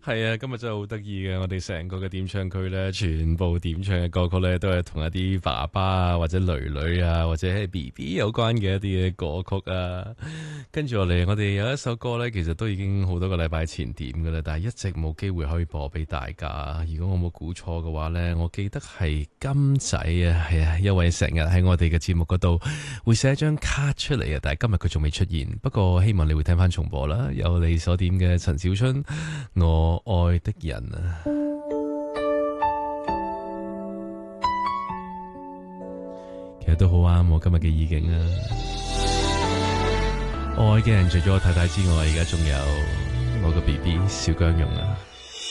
係啊，今日真係好得意嘅，我哋成個嘅點唱區咧，全部點唱嘅歌曲咧，都係同一啲爸爸啊，或者女女啊，或者係 BB 有關嘅一啲嘅歌曲啊。跟住落嚟，我哋有一首歌咧，其實都已經好多個禮拜前點㗎啦，但係一直冇機會可以播俾大家。如果我冇估錯嘅話咧，我記得係金仔啊，係啊，因為成日喺我哋嘅節目嗰度會寫一張卡出嚟啊，但係今日佢仲未出現。不過希望你會聽翻重播啦，有你所點嘅陳小春。我愛的人啊，其實都好啱我今日嘅意境啊！愛嘅人除咗我太太之外，而家仲有我個 BB 小姜蓉啊！